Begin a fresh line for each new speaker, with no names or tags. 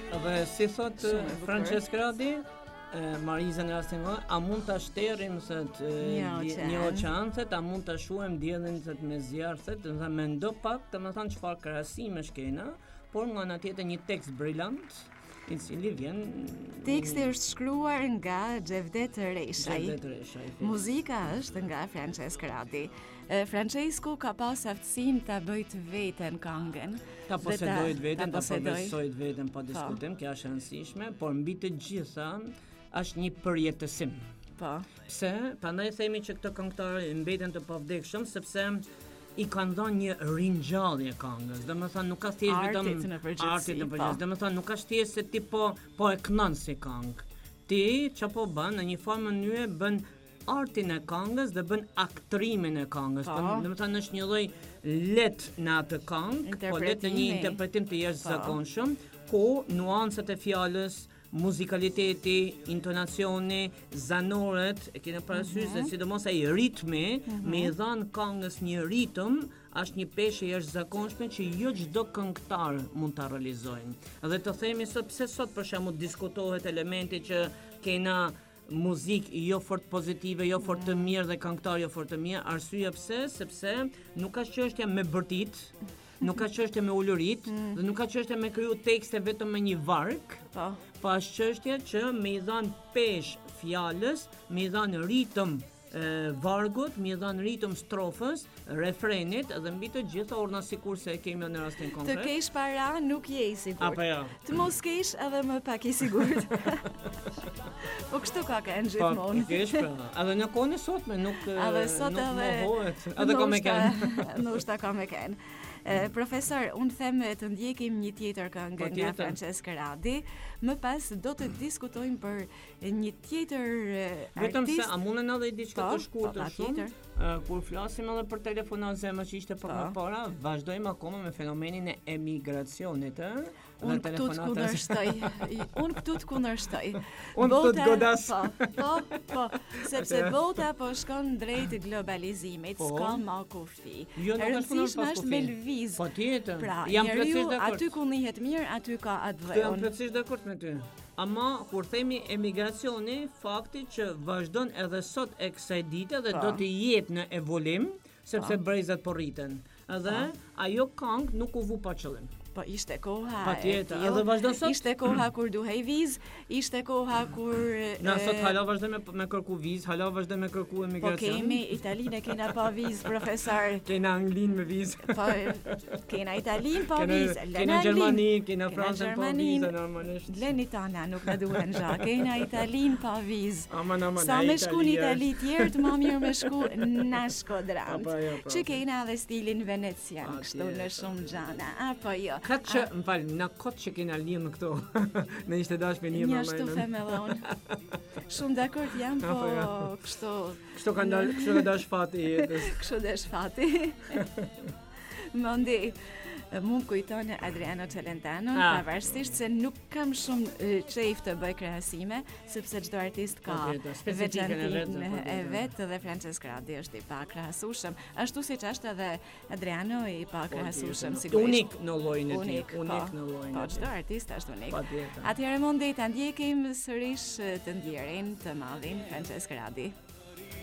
Dhe si thot Francesca Radi, Mariza në rastin a mund ta shtjerrim një oqean, a mund ta shuajmë diellin me zjarr, do me ndo pak, domethënë çfarë krahasimësh kena, por nga ana tjetër një tekst brillant i cili vjen.
Teksti është shkruar nga Xhevdet Reshaj. Muzika është nga Francesca Radi. Francesco ka pas aftësinë ta bëjë të veten këngën.
Ta posedojë veten, ta përvesojë veten pa diskutim, kjo është e rëndësishme, por mbi të gjitha është një përjetësim.
Po.
Pse? Prandaj themi që këto këngëtarë mbeten të pavdekshëm sepse i kanë dhënë një ringjallje këngës. Domethënë nuk ka thjesht vetëm artit në përgjithësi. Domethënë nuk ka thjesht se ti po e kënon si këngë. Ti çapo bën në një formë mënyrë bën artin e këngës dhe bën aktrimin e këngës. Domethënë është një lloj let në atë këngë, po let në një interpretim të jashtëzakonshëm, ku nuancat e fjalës, muzikaliteti, intonacioni, zanoret, e kene parasysh dhe sidomos ai ritmi, me i dhanë këngës një ritëm, është një peshë jashtëzakonshme që jo çdo këngëtar mund ta realizojnë. Dhe të themi sot pse sot për shembull diskutohet elementi që kena muzikë jo fort pozitive, jo fort të mirë dhe këngëtar jo fort të mirë, arsyeja pse, sepse nuk ka çështje me bërtit, nuk ka çështje me ulurit, dhe nuk ka çështje me kriju tekste vetëm me një varg, pa është çështje që me i dhanë peshë fjalës, me i dhanë ritëm vargut, me i dhanë ritëm strofës, refrenit, dhe mbi të gjitha urna sikurse e kemi në rastin konkret.
Të kesh para nuk je i sigurt.
Apo jo.
Të mos kesh edhe më pak i sigurt. Po kështu ka kënë gjithmonë.
Po kesh pra. Edhe në kohën e sotme nuk mohohet.
Edhe ka me kënë. Ndoshta ka me kënë. Profesor, unë them të ndjekim një tjetër këngë nga Francesca Radi, më pas do të diskutojmë për një tjetër artist.
Vetëm se a mundën edhe diçka të shkurtër shumë, kur flasim edhe për telefonat zemër që ishte për më para, vazhdojmë akoma me fenomenin e emigracionit,
Unë këtu të kundërshtoj. Unë këtu të kundërshtoj.
Unë këtu të godas.
Po, sepse bota po shkon drejt globalizimit, s'ka ma kufi. Rëndësishme është me lëviz.
Po tjetër.
Pra,
jam plotësisht dakord.
Aty ku njihet mirë, aty ka atë vëjon.
Jam plotësisht dakord me ty. Ama kur themi emigracioni, fakti që vazhdon edhe sot e kësaj dite dhe do të jetë në evolim, sepse brezat po rriten. Edhe ajo këngë nuk u vu pa qëllim.
Po ishte koha
patjetër, edhe vazhdon sot.
Ishte koha kur duhej vizë, ishte koha kur
na sot hala vazhdojmë me kërku vizë, hala vazhdojmë me kërku emigracion.
Po kemi Italinë kena pa vizë, profesor.
Kena Anglinë me vizë.
Po kena Italinë pa vizë,
kena Gjermani, kena Francën pa vizë normalisht.
Leni tana nuk na duhen xha. Kena Italinë pa vizë.
Aman,
sa me shku në Itali tjerë të më mirë me shku në Shkodran. Që kena edhe stilin venecian, kështu në shumë xhana. Apo jo.
Katë që, më falë, në kotë që kena linë në këto, në ishte dash me një më
ashtu them edhe unë. Shumë dakord jam, po kështu...
Kështu ka dash fati jetës.
Kështu dash fati. Mëndi, mund kujton Adriano Celentano, pavarësisht se nuk kam shumë qejf të bëj krahasime, sepse çdo artist ka veçantinë e vet dhe Francesca Radi është i pakrahasueshëm, ashtu siç është edhe Adriano i pakrahasueshëm sigurisht.
Unik në llojin e tij, unik në llojin.
Po çdo artist është unik. Atëherë mundi ta ndjekim sërish të ndjerin të madhin Francesca Radi.